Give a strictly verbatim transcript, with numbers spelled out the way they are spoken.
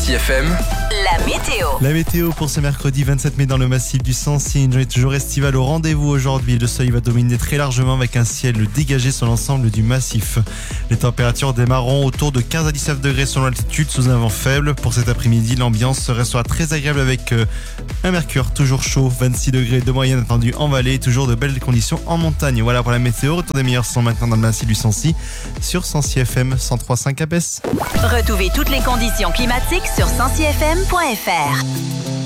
Sancy F M. La météo. La météo pour ce mercredi vingt-sept mai dans le massif du Sancy. Une journée toujours estivale au rendez-vous aujourd'hui. Le soleil va dominer très largement avec un ciel dégagé sur l'ensemble du massif. Les températures démarreront autour de quinze à dix-neuf degrés selon l'altitude sous un vent rafale. Pour cet après-midi, l'ambiance restera très agréable avec euh, un mercure toujours chaud, vingt-six degrés de moyenne attendue en vallée, toujours de belles conditions en montagne. Voilà pour la météo. Retour des meilleurs sons maintenant dans le massif du Sancy sur Sancy F M cent trois virgule cinq à Besse. Retrouvez toutes les conditions climatiques sur sancy f m point f r.